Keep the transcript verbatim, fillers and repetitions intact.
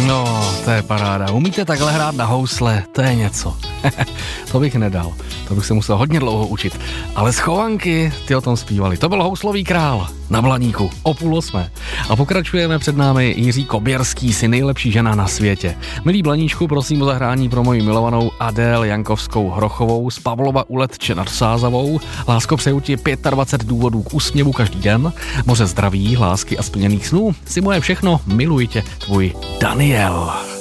No, to je paráda. Umíte takhle hrát na housle? To je něco. To bych nedal. To bych se musel hodně dlouho učit. Ale schovanky, ty o tom zpívali. To byl houslový král na Blaníku o půl osmé. A pokračujeme, před námi Jiří Koběrský, si nejlepší žena na světě. Milý Blaníčku, prosím o zahrání pro moji milovanou Adél Jankovskou Hrochovou z Pavlova u Letče nad Sázavou. Lásko, přeju ti dvacet pět důvodů k úsměvu každý den. Moře zdraví, lásky a splněných snů. Si moje všechno, miluji tě, tvůj Daniel.